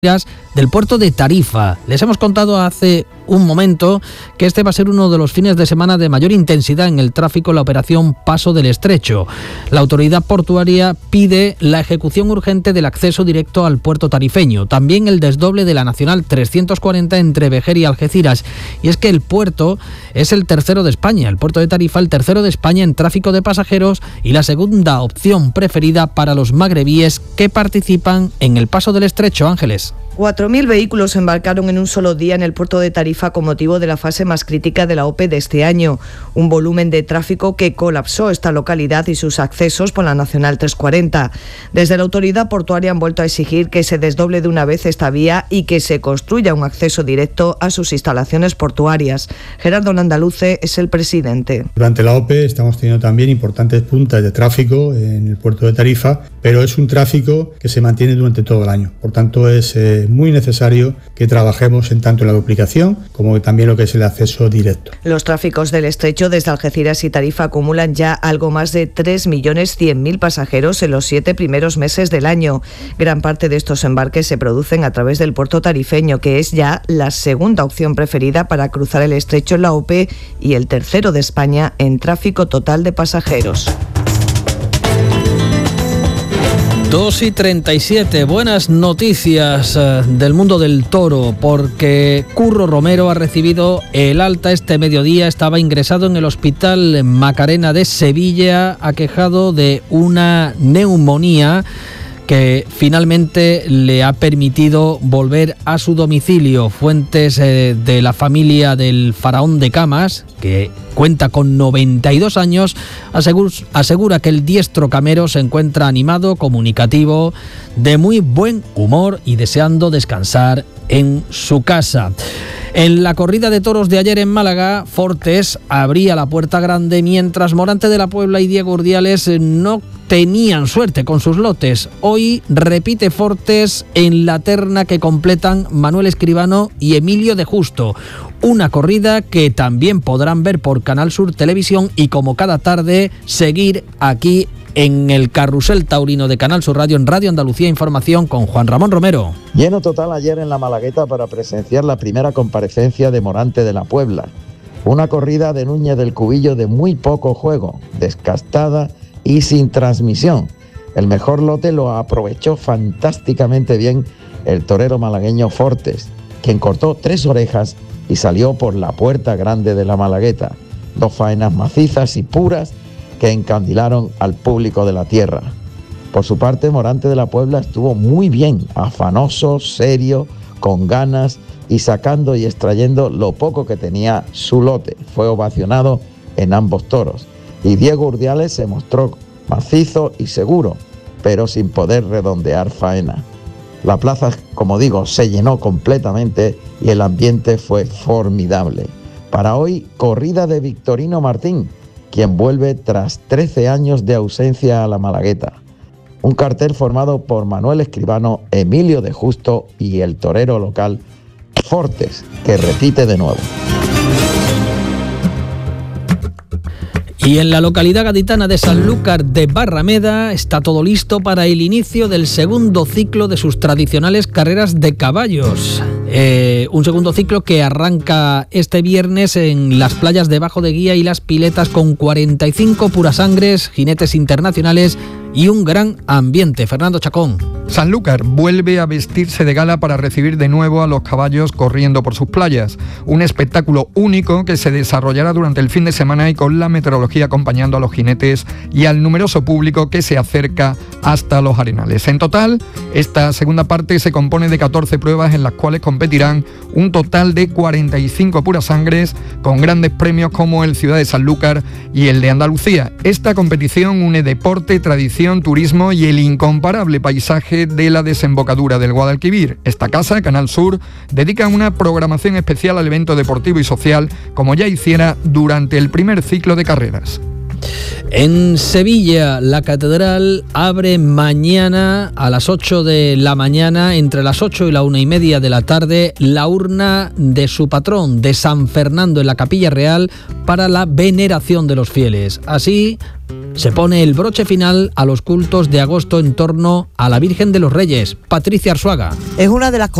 del puerto de Tarifa. Les hemos contado hace un momento que este va a ser uno de los fines de semana de mayor intensidad en el tráfico en la operación Paso del Estrecho. La autoridad portuaria pide la ejecución urgente del acceso directo al puerto tarifeño, también el desdoble de la Nacional 340 entre Vejer y Algeciras. Y es que el puerto es el tercero de España, el puerto de Tarifa el tercero de España en tráfico de pasajeros y la segunda opción preferida para los magrebíes que participan en el Paso del Estrecho. Ángeles. 4.000 vehículos embarcaron en un solo día en el puerto de Tarifa con motivo de la fase más crítica de la OPE de este año. Un volumen de tráfico que colapsó esta localidad y sus accesos por la Nacional 340. Desde la autoridad portuaria han vuelto a exigir que se desdoble de una vez esta vía y que se construya un acceso directo a sus instalaciones portuarias. Gerardo Landaluce es el presidente. Durante la OPE estamos teniendo también importantes puntas de tráfico en el puerto de Tarifa, pero es un tráfico que se mantiene durante todo el año. Por tanto, es muy necesario que trabajemos en tanto en la duplicación como también lo que es el acceso directo. Los tráficos del estrecho desde Algeciras y Tarifa acumulan ya algo más de 3.100.000 pasajeros en los 7 primeros meses del año. Gran parte de estos embarques se producen a través del puerto tarifeño, que es ya la segunda opción preferida para cruzar el estrecho en la OPE y el tercero de España en tráfico total de pasajeros. 2:37, buenas noticias del mundo del toro, porque Curro Romero ha recibido el alta este mediodía. Estaba ingresado en el Hospital Macarena de Sevilla, aquejado de una neumonía que finalmente le ha permitido volver a su domicilio. Fuentes de la familia del faraón de Camas, que cuenta con 92 años, asegura que el diestro camero se encuentra animado, comunicativo, de muy buen humor y deseando descansar en su casa. En la corrida de toros de ayer en Málaga, Fortes abría la puerta grande, mientras Morante de la Puebla y Diego Urdiales no tenían suerte con sus lotes. Hoy repite Fortes en la terna que completan Manuel Escribano y Emilio de Justo. Una corrida que también podrán ver por Canal Sur Televisión y, como cada tarde, seguir aquí en el Carrusel Taurino de Canal Sur Radio, en Radio Andalucía Información, con Juan Ramón Romero. Lleno total ayer en la Malagueta para presenciar la primera comparecencia de Morante de la Puebla. Una corrida de Núñez del Cubillo de muy poco juego, descastada y sin transmisión. El mejor lote lo aprovechó fantásticamente bien el torero malagueño Fortes, quien cortó 3 orejas y salió por la puerta grande de la Malagueta. 2 faenas macizas y puras que encandilaron al público de la tierra. Por su parte, Morante de la Puebla estuvo muy bien, afanoso, serio, con ganas y sacando y extrayendo lo poco que tenía su lote. Fue ovacionado en ambos toros. Y Diego Urdiales se mostró macizo y seguro, pero sin poder redondear faena. La plaza, como digo, se llenó completamente y el ambiente fue formidable. Para hoy, corrida de Victorino Martín, quien vuelve tras 13 años de ausencia a la Malagueta. Un cartel formado por Manuel Escribano, Emilio de Justo y el torero local Fortes, que repite de nuevo. Y en la localidad gaditana de Sanlúcar de Barrameda está todo listo para el inicio del segundo ciclo de sus tradicionales carreras de caballos. Un segundo ciclo que arranca este viernes en las playas de Bajo de Guía y Las Piletas, con 45 purasangres, jinetes internacionales y un gran ambiente. Fernando Chacón. Sanlúcar vuelve a vestirse de gala para recibir de nuevo a los caballos corriendo por sus playas. Un espectáculo único que se desarrollará durante el fin de semana y con la meteorología acompañando a los jinetes y al numeroso público que se acerca hasta los arenales. En total, esta segunda parte se compone de 14 pruebas en las cuales competirán un total de 45 purasangres, con grandes premios como el Ciudad de Sanlúcar y el de Andalucía. Esta competición une deporte, tradición, turismo y el incomparable paisaje de la desembocadura del Guadalquivir. Esta casa, Canal Sur, dedica una programación especial al evento deportivo y social, como ya hiciera durante el primer ciclo de carreras. En Sevilla, la catedral abre mañana a las 8 de la mañana, entre las 8 y la 1:30 de la tarde, la urna de su patrón, de San Fernando, en la Capilla Real, para la veneración de los fieles. Así se pone el broche final a los cultos de agosto en torno a la Virgen de los Reyes. Patricia Arzuaga. Es una de las